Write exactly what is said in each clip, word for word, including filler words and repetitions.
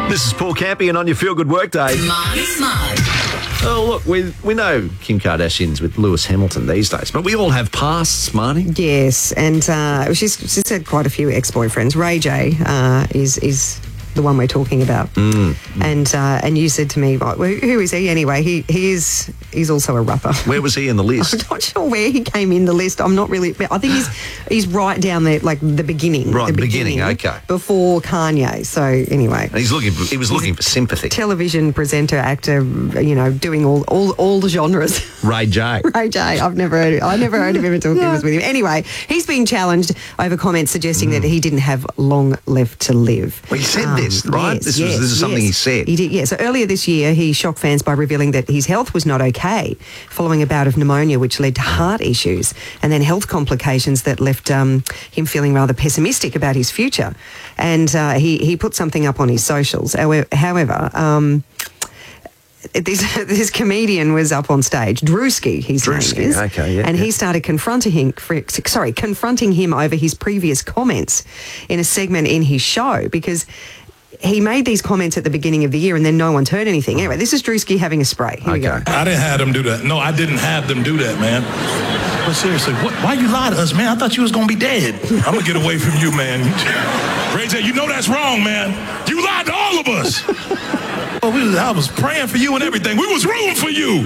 This is Paul Campion on your Feel Good Workday. Marty Smart. Oh, look, we we know Kim Kardashian's with Lewis Hamilton these days, but we all have pasts, Marty. Yes, and uh, she's, she's had quite a few ex-boyfriends. Ray J uh, is is the one we're talking about. Mm. And uh, and you said to me, well, who is he anyway? He he is he's also a rapper. Where was he in the list? I'm not sure where he came in the list. I'm not really. I think he's he's right down there, like the beginning. Right, the beginning. Okay. Before Kanye. So anyway, And he's looking. For, he was looking for sympathy. television presenter, actor, you know, doing all all all the genres. Ray J. Ray J. I've never heard. I never heard of him until Kim was with him. Anyway, he's been challenged over comments suggesting Mm. that he didn't have long left to live. Well, he said this, right? Yes, This was- yes, this is something yes. he said. He did. Yeah. So earlier this year, he shocked fans by revealing that his health was not okay following a bout of pneumonia, which led to heart issues and then health complications that left um, him feeling rather pessimistic about his future. And uh, he he put something up on his socials. However. however um, This, this comedian was up on stage, Drewski, his Drewski, name is, okay, yeah, and yeah. he started confronting him, sorry, confronting him over his previous comments in a segment in his show, because he made these comments at the beginning of the year and then no one's heard anything. Anyway, this is Drewski having a spray. Here we go. I didn't have them do that. No, I didn't have them do that, man. But seriously, what, why you lie to us, man? I thought you was gonna be dead. I'm gonna get away from you, man. Ray J, you know that's wrong, man. You lied to all of us. Oh, we was, I was praying for you and everything. We was rooting for you.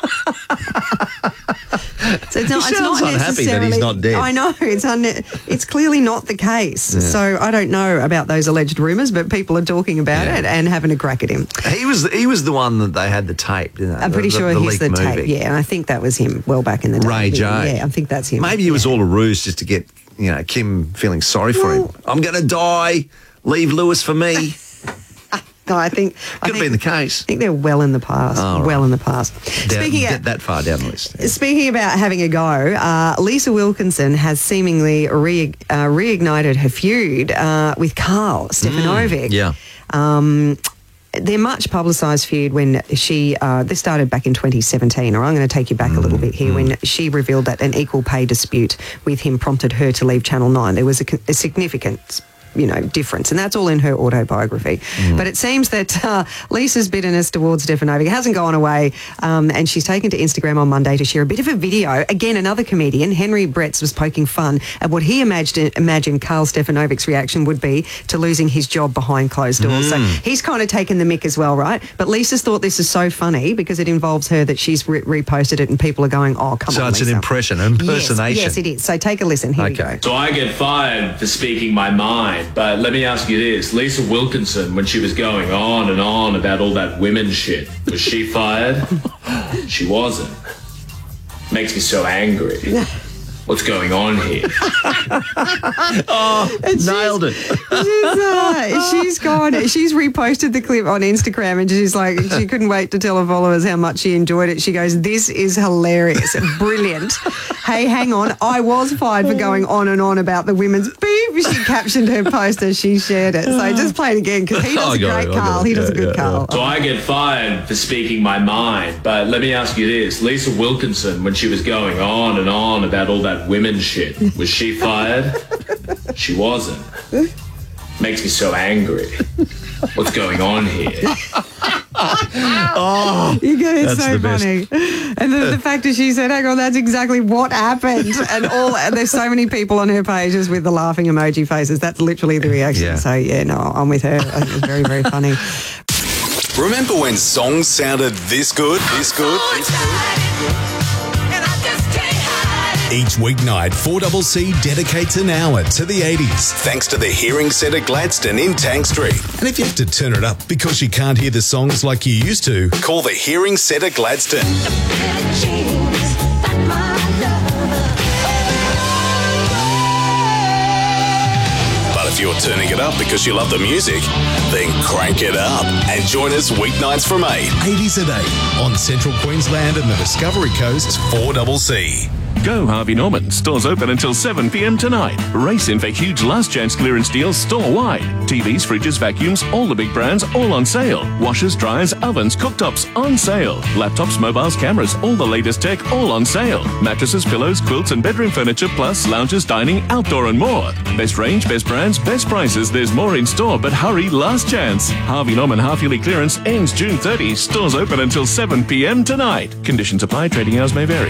So it's not, He it's sounds not unhappy that he's necessarily- not dead. I know, it's un, it's clearly not the case. So I don't know about those alleged rumours, but people are talking about Yeah. it and having a crack at him. He was he was the one that they had the tape. Didn't they? I'm pretty the, sure the he's the leaked tape. movie. Yeah, and I think that was him well back in the day. Ray J. Yeah, I think that's him. Maybe it was all a ruse just to get you know Kim feeling sorry for him. I'm going to die. Leave Lewis for me. No, I think I Could have think, been the case. I think they're well in the past. Oh, right. Well in the past. Down, Speaking get of, that far down the list. Speaking about having a go, uh, Lisa Wilkinson has seemingly re, uh, reignited her feud uh, with Carl Stefanovic. Mm, yeah. Um, their much publicised feud when she, uh, this started back in twenty seventeen, or I'm going to take you back a little bit here, when she revealed that an equal pay dispute with him prompted her to leave Channel nine. There was a, a significant you know, difference. And that's all in her autobiography. Mm. But it seems that uh, Lisa's bitterness towards Stefanovic hasn't gone away, um, and she's taken to Instagram on Monday to share a bit of a video. Again, another comedian, Henry Bretz, was poking fun at what he imagined, imagined Carl Stefanovic's reaction would be to losing his job behind closed doors. Mm. So he's kind of taken the mick as well, right? But Lisa's thought this is so funny because it involves her that she's re- reposted it and people are going, oh, come so on, it's Lisa. an impression, an impersonation. Yes, yes, it is. So take a listen. Here Okay. we go. So I get fired for speaking my mind, but let me ask you this. Lisa Wilkinson, when she was going on and on about all that women shit, was she fired? She wasn't. Makes me so angry. What's going on here? Oh, nailed it. She's, uh, she's gone. She's reposted the clip on Instagram, and she's like, she couldn't wait to tell her followers how much she enjoyed it. She goes, "This is hilarious, brilliant. Hey, hang on, I was fired for going on and on about the women's beef." She captioned her post as she shared it. So just play it again because he does I a got great it, I got Carl. it. He does a Yeah, good yeah, Carl. So I get fired for speaking my mind, but let me ask you this. Lisa Wilkinson, when she was going on and on about all that women shit, was she fired? She wasn't. Makes me so angry. What's going on here? Oh, You go, it's that's so the best. funny. And the, the fact that she said, hang on, that's exactly what happened. And all and there's so many people on her pages with the laughing emoji faces. That's literally the reaction. Yeah. So, yeah, no, I'm with her. I think it was very, very funny. Remember when songs sounded this good, this good, this good? Each weeknight, four C C dedicates an hour to the eighties, thanks to the Hearing Centre Gladstone in Tank Street. And if you have to turn it up because you can't hear the songs like you used to, call the Hearing Centre Gladstone. But if you're turning it up because you love the music, then crank it up and join us weeknights from eight. eighties at eight on Central Queensland and the Discovery Coast's four C C. Go Harvey Norman. Stores open until seven p.m. tonight. Race in for huge last chance clearance deals store-wide. T Vs, fridges, vacuums, all the big brands, all on sale. Washers, dryers, ovens, cooktops, on sale. Laptops, mobiles, cameras, all the latest tech, all on sale. Mattresses, pillows, quilts and bedroom furniture, plus lounges, dining, outdoor and more. Best range, best brands, best prices. There's more in store, but hurry, last chance. Harvey Norman half-yearly clearance ends June thirtieth. Stores open until seven p.m. tonight. Conditions apply. Trading hours may vary.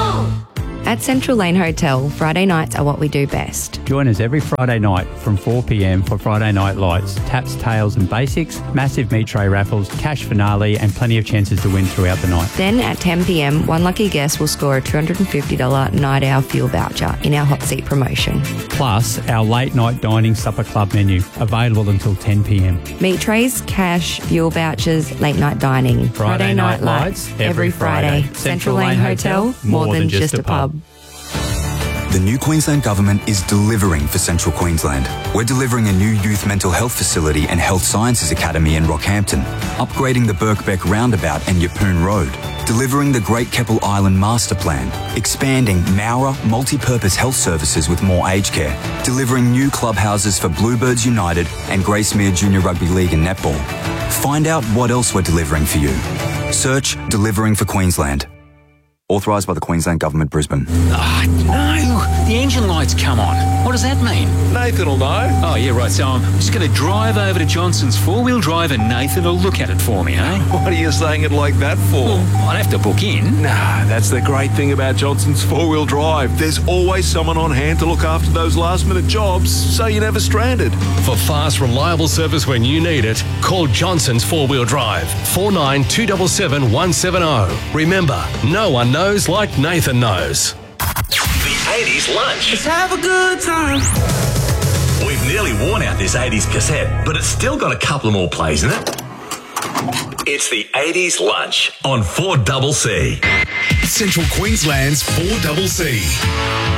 At Central Lane Hotel, Friday nights are what we do best. Join us every Friday night from four p.m. for Friday Night Lights, taps, tails and basics, massive meat tray raffles, cash finale and plenty of chances to win throughout the night. Then at ten p.m, one lucky guest will score a two hundred fifty dollars night hour fuel voucher in our hot seat promotion. Plus, our late night dining supper club menu, available until ten p.m. Meat trays, cash, fuel vouchers, late night dining. Friday Night Lights, every Friday. Central Lane Hotel, more than just a pub. The new Queensland Government is delivering for Central Queensland. We're delivering a new youth mental health facility and health sciences academy in Rockhampton, upgrading the Birkbeck Roundabout and Yeppoon Road, delivering the Great Keppel Island Master Plan, expanding Nowra multi-purpose health services with more aged care, delivering new clubhouses for Bluebirds United and Gracemere Junior Rugby League and Netball. Find out what else we're delivering for you. Search Delivering for Queensland. Authorised by the Queensland Government, Brisbane. Ah, no! The engine light's come on. What does that mean? Nathan will know. Oh, yeah, right. So I'm just going to drive over to Johnson's four-wheel drive and Nathan will look at it for me, eh? What are you saying it like that for? Well, I'd have to book in. Nah, that's the great thing about Johnson's four-wheel drive. There's always someone on hand to look after those last-minute jobs, so you're never stranded. For fast, reliable service when you need it, call Johnson's four-wheel drive, four nine two seven seven one seven zero. Remember, no one knows like Nathan knows. The eighties lunch. Let's have a good time. We've nearly worn out this eighties cassette, but it's still got a couple more plays in it. It's the eighties lunch on four C C. Central Queensland's four C C.